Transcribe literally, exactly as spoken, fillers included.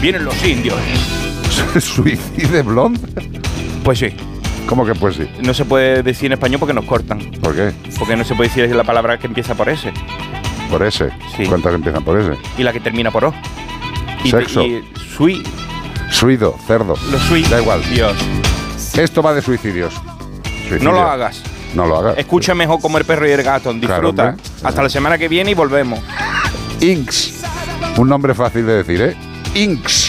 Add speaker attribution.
Speaker 1: Vienen los indios.
Speaker 2: ¿Suicide Blonde?
Speaker 1: Pues sí.
Speaker 2: ¿Cómo que pues sí?
Speaker 1: No se puede decir en español porque nos cortan.
Speaker 2: ¿Por qué?
Speaker 1: Porque no se puede decir la palabra que empieza por S.
Speaker 2: ¿Por S?
Speaker 1: Sí.
Speaker 2: ¿Cuántas empiezan por S?
Speaker 1: Y la que termina por O. Y
Speaker 2: Sexo.
Speaker 1: Te, y sui,
Speaker 2: Suido, cerdo.
Speaker 1: los sui.
Speaker 2: Da igual.
Speaker 1: Dios.
Speaker 2: Esto va de suicidios. Suicidio.
Speaker 1: No lo hagas.
Speaker 2: No lo hagas.
Speaker 1: Escucha mejor como el perro y el gato. Disfruta.
Speaker 2: Claro,
Speaker 1: Hasta la semana que viene y volvemos.
Speaker 2: Inks. Un nombre fácil de decir, ¿eh? Inks.